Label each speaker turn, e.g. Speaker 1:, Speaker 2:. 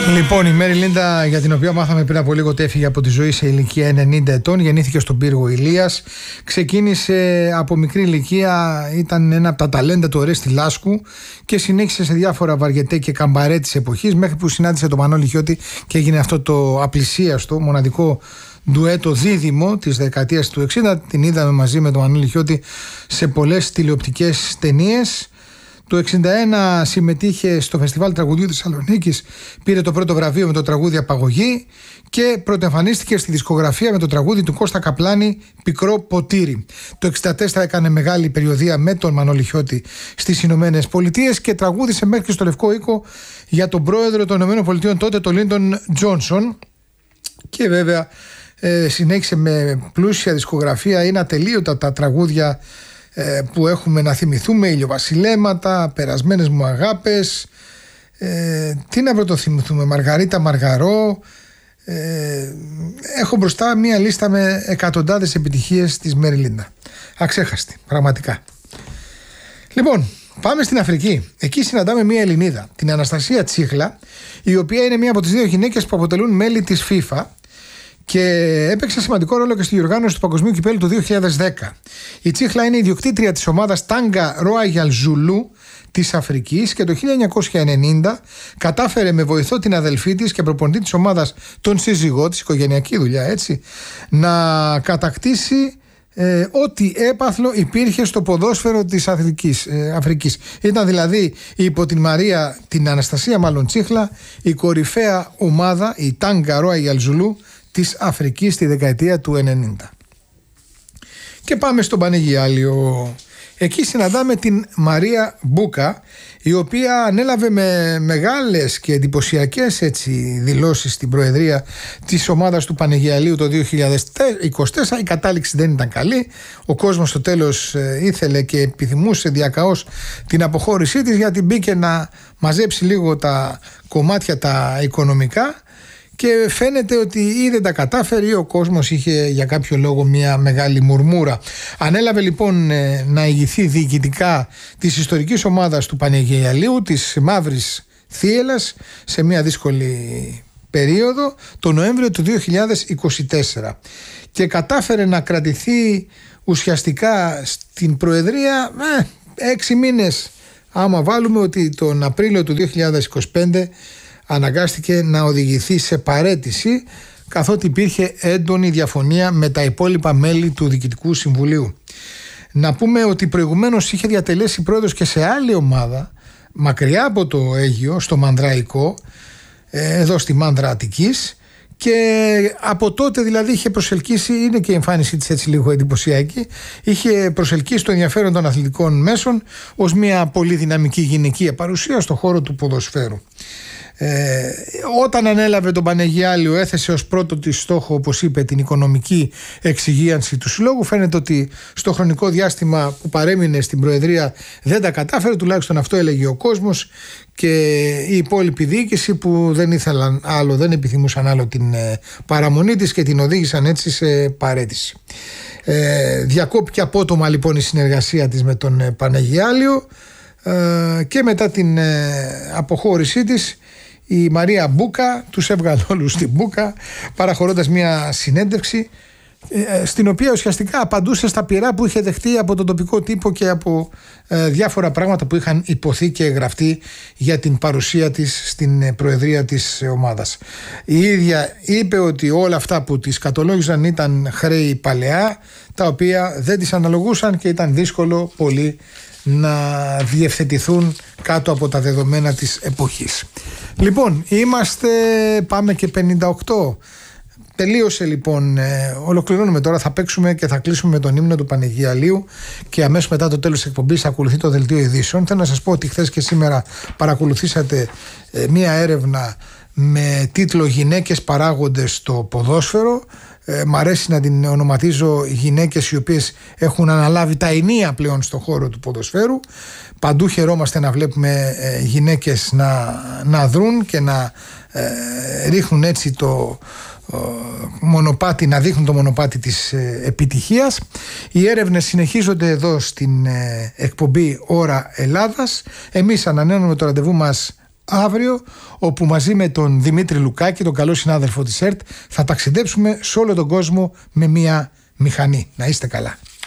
Speaker 1: Λοιπόν, η Μέρι Λίντα, για την οποία μάθαμε πριν από λίγο ότι έφυγε από τη ζωή σε ηλικία 90 ετών, γεννήθηκε στον πύργο Ηλίας. Ξεκίνησε από μικρή ηλικία, ήταν ένα από τα ταλέντα του Ορέστη Λάσκου και συνέχισε σε διάφορα βαριετέ και καμπαρέ της εποχής, μέχρι που συνάντησε τον Μανώλη Χιώτη και έγινε αυτό το απλησίαστο, μοναδικό ντουέτο δίδυμο της δεκαετίας του 60. Την είδαμε μαζί με τον Μανώλη Χιώτη σε πολλές τηλεοπτικές ταινίες. Το 1961 συμμετείχε στο Φεστιβάλ Τραγουδιού της Θεσσαλονίκης, πήρε το πρώτο βραβείο με το τραγούδι Απαγωγή και πρωτοεμφανίστηκε στη δισκογραφία με το τραγούδι του Κώστα Καπλάνη Πικρό Ποτήρι. Το 1964 έκανε μεγάλη περιοδεία με τον Μανώλη Χιώτη στις Ηνωμένες Πολιτείες και τραγούδισε μέχρι στο Λευκό Οίκο για τον πρόεδρο των Ηνωμένων Πολιτείων τότε, τον Λίντον Τζόνσον, και βέβαια συνέχισε με πλούσια δισκογραφία. Είναι ατελείωτα τα τραγούδια που έχουμε να θυμηθούμε: Ηλιοβασιλέματα, Περασμένες μου αγάπες, τι να πρωτοθυμηθούμε, Μαργαρίτα Μαργαρό. Έχω μπροστά μία λίστα με εκατοντάδες επιτυχίες της Μέρι Λίντα. Αξέχαστη, πραγματικά. Λοιπόν, πάμε στην Αφρική. Εκεί συναντάμε μία Ελληνίδα, την Αναστασία Τσίχλα, η οποία είναι μία από τις δύο γυναίκες που αποτελούν μέλη της FIFA και έπαιξε σημαντικό ρόλο και στη διοργάνωση του Παγκοσμίου Κυπέλλου του 2010. Η Τσίχλα είναι ιδιοκτήτρια της ομάδας Tanga Royal Zulu της Αφρικής και το 1990 κατάφερε με βοηθό την αδελφή της και προπονητή της ομάδας, τον σύζυγό της, οικογενειακή δουλειά έτσι, να κατακτήσει ό,τι έπαθλο υπήρχε στο ποδόσφαιρο της Αφρικής. Ήταν δηλαδή υπό την Μαρία, την Αναστασία μάλλον Τσίχλα, η κορυφαία ομάδα, η Tanga Royal Zulu της Αφρικής στη δεκαετία του 90. Και πάμε στον Πανεγιάλιο. Εκεί συναντάμε την Μαρία Μπούκα, η οποία ανέλαβε με μεγάλες και εντυπωσιακές δηλώσεις την προεδρία της ομάδας του Πανεγιαλίου το 2024. Η κατάληξη δεν ήταν καλή. Ο κόσμος στο τέλος ήθελε και επιθυμούσε διακαώς την αποχώρησή της, γιατί μπήκε να μαζέψει λίγο τα κομμάτια τα οικονομικά και φαίνεται ότι ή δεν τα κατάφερε ή ο κόσμος είχε για κάποιο λόγο μια μεγάλη μουρμούρα. Ανέλαβε λοιπόν να ηγηθεί διοικητικά της ιστορικής ομάδας του Πανεγιαλίου, της Μαύρης Θίελας, σε μια δύσκολη περίοδο, το Νοέμβριο του 2024, και κατάφερε να κρατηθεί ουσιαστικά στην προεδρία 6 μήνες, άμα βάλουμε ότι τον Απρίλιο του 2025 αναγκάστηκε να οδηγηθεί σε παραίτηση, καθότι υπήρχε έντονη διαφωνία με τα υπόλοιπα μέλη του Διοικητικού Συμβουλίου. Να πούμε ότι προηγουμένως είχε διατελέσει πρόεδρος και σε άλλη ομάδα, μακριά από το Αίγυο, στο Μανδραϊκό, εδώ στη Μάνδρα Αττικής, και από τότε δηλαδή είχε προσελκύσει, είναι και η εμφάνισή της έτσι λίγο εντυπωσιακή, είχε προσελκύσει το ενδιαφέρον των αθλητικών μέσων ως μια πολύ δυναμική γυναικεία παρουσία στον χώρο του ποδοσφαίρου. Όταν ανέλαβε τον Πανεγιάλιο, έθεσε ως πρώτο της στόχο, όπως είπε, την οικονομική εξυγίανση του συλλόγου. Φαίνεται ότι στο χρονικό διάστημα που παρέμεινε στην προεδρία δεν τα κατάφερε, τουλάχιστον αυτό έλεγε ο κόσμος και η υπόλοιπη διοίκηση, που δεν ήθελαν άλλο, δεν επιθυμούσαν άλλο την παραμονή της και την οδήγησαν έτσι σε παραίτηση. Διακόπηκε απότομα λοιπόν η συνεργασία της με τον Πανεγιάλιο και μετά την αποχώρησή της η Μαρία Μπούκα τους έβγαλε όλους στην Μπούκα, παραχωρώντας μια συνέντευξη στην οποία ουσιαστικά απαντούσε στα πειρά που είχε δεχτεί από τον τοπικό τύπο και από διάφορα πράγματα που είχαν υποθεί και γραφτεί για την παρουσία της στην προεδρία της ομάδας. Η ίδια είπε ότι όλα αυτά που της κατολόγησαν ήταν χρέη παλαιά, τα οποία δεν της αναλογούσαν και ήταν δύσκολο πολύ να διευθετηθούν κάτω από τα δεδομένα της εποχής. Λοιπόν, πάμε και 58. Τελείωσε λοιπόν, ολοκληρώνουμε τώρα, θα παίξουμε και θα κλείσουμε με τον ύμνο του Πανεγιαλίου και αμέσως μετά το τέλος της εκπομπής θα ακολουθεί το δελτίο ειδήσεων. Θέλω να σας πω ότι χθες και σήμερα παρακολουθήσατε μία έρευνα με τίτλο «Γυναίκες παράγοντες στο ποδόσφαιρο». Μ' αρέσει να την ονοματίζω γυναίκες οι οποίες έχουν αναλάβει τα ενία πλέον στον χώρο του ποδοσφαίρου. Παντού χαιρόμαστε να βλέπουμε γυναίκες να δρουν και να ρίχνουν έτσι το μονοπάτι, να δείχνουν το μονοπάτι της επιτυχίας. Οι έρευνες συνεχίζονται εδώ στην εκπομπή Ώρα Ελλάδας. Εμείς ανανεώνουμε το ραντεβού μας αύριο, όπου μαζί με τον Δημήτρη Λουκάκη, τον καλό συνάδελφο της ΕΡΤ, θα ταξιδέψουμε σε όλο τον κόσμο με μία μηχανή. Να είστε καλά.